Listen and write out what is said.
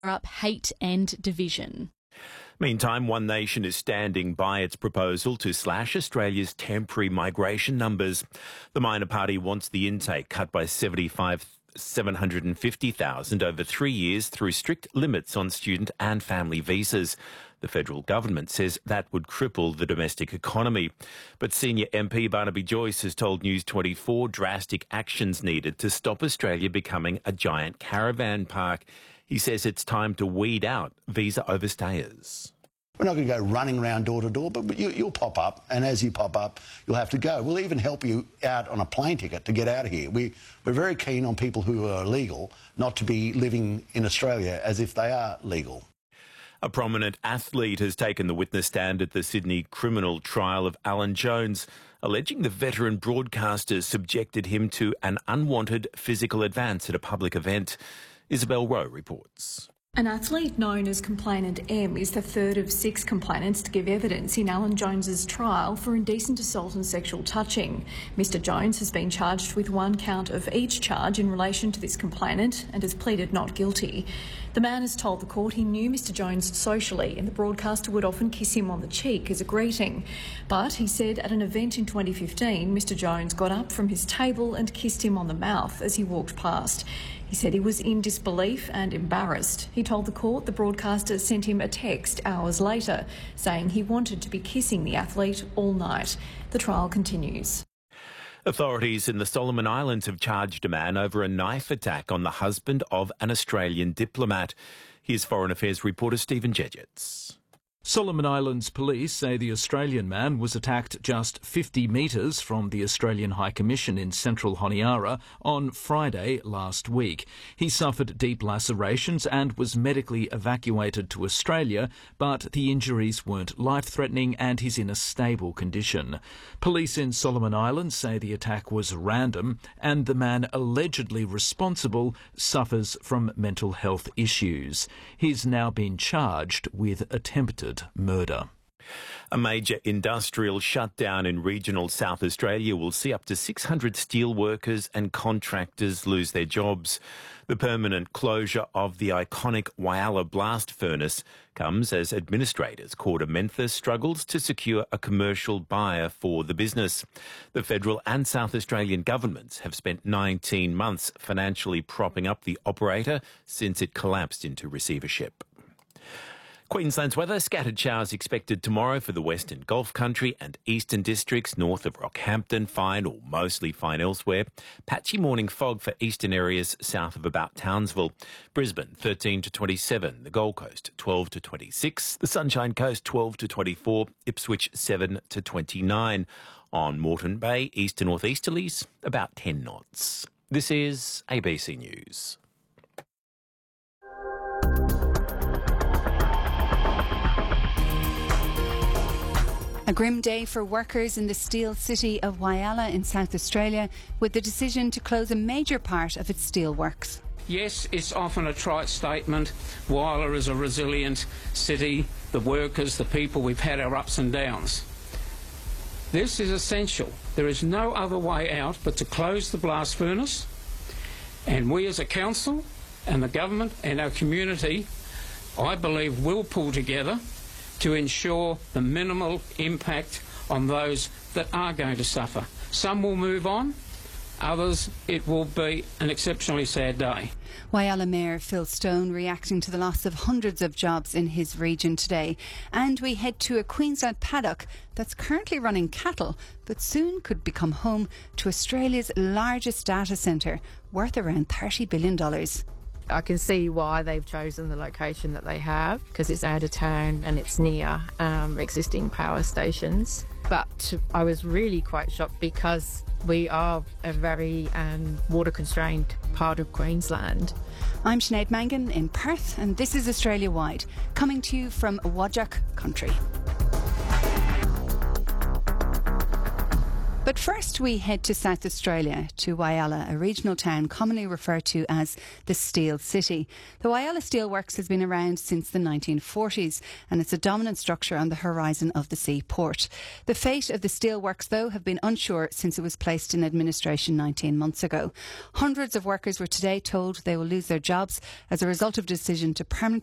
up hate and division. Meantime, One Nation is standing by its proposal to slash Australia's temporary migration numbers. The minor party wants the intake cut by 750,000 over 3 years through strict limits on student and family visas. The federal government says that would cripple the domestic economy. But senior MP Barnaby Joyce has told News 24 drastic actions needed to stop Australia becoming a giant caravan park. He says it's time to weed out visa overstayers. We're not going to go running around door to door, but you'll pop up, and as you pop up, you'll have to go. We'll even help you out on a plane ticket to get out of here. We're very keen on people who are illegal not to be living in Australia as if they are legal. A prominent athlete has taken the witness stand at the Sydney criminal trial of Alan Jones, alleging the veteran broadcaster subjected him to an unwanted physical advance at a public event. Isabel Rowe reports. An athlete known as Complainant M is the third of 6 complainants to give evidence in Alan Jones's trial for indecent assault and sexual touching. Mr Jones has been charged with 1 count of each charge in relation to this complainant and has pleaded not guilty. The man has told the court he knew Mr Jones socially and the broadcaster would often kiss him on the cheek as a greeting. But he said at an event in 2015, Mr Jones got up from his table and kissed him on the mouth as he walked past. He said he was in disbelief and embarrassed. He told the court the broadcaster sent him a text hours later saying he wanted to be kissing the athlete all night. The trial continues. Authorities in the Solomon Islands have charged a man over a knife attack on the husband of an Australian diplomat. Here's Foreign Affairs reporter Stephen Jedgetts. Solomon Islands police say the Australian man was attacked just 50 metres from the Australian High Commission in central Honiara on Friday last week. He suffered deep lacerations and was medically evacuated to Australia, but the injuries weren't life-threatening and he's in a stable condition. Police in Solomon Islands say the attack was random and the man allegedly responsible suffers from mental health issues. He's now been charged with attempted murder. A major industrial shutdown in regional South Australia will see up to 600 steel workers and contractors lose their jobs. The permanent closure of the iconic Whyalla blast furnace comes as administrators Corda Menthis struggles to secure a commercial buyer for the business. The federal and South Australian governments have spent 19 months financially propping up the operator since it collapsed into receivership. Queensland's weather, scattered showers expected tomorrow for the Western Gulf Country and Eastern Districts north of Rockhampton, fine or mostly fine elsewhere. Patchy morning fog for eastern areas south of about Townsville. Brisbane 13 to 27, the Gold Coast 12 to 26, the Sunshine Coast 12 to 24, Ipswich 7 to 29. On Moreton Bay, east to northeasterlies, about 10 knots. This is ABC News. A grim day for workers in the steel city of Whyalla in South Australia, with the decision to close a major part of its steelworks. Yes, it's often a trite statement. Whyalla is a resilient city. The workers, the people, we've had our ups and downs. This is essential. There is no other way out but to close the blast furnace. And we as a council and the government and our community, I believe, will pull together to ensure the minimal impact on those that are going to suffer. Some will move on, others it will be an exceptionally sad day. Whyalla Mayor Phil Stone reacting to the loss of hundreds of jobs in his region today. And we head to a Queensland paddock that's currently running cattle, but soon could become home to Australia's largest data centre, worth around $30 billion. I can see why they've chosen the location that they have, because it's out of town and it's near existing power stations. But I was really quite shocked because we are a very water-constrained part of Queensland. I'm Sinead Mangan in Perth, and this is Australia Wide, coming to you from Whadjuk country. But first we head to South Australia, to Whyalla, a regional town commonly referred to as the Steel City. The Whyalla Steelworks has been around since the 1940s and it's a dominant structure on the horizon of the seaport. The fate of the steelworks, though, have been unsure since it was placed in administration 19 months ago. Hundreds of workers were today told they will lose their jobs as a result of a decision to permanently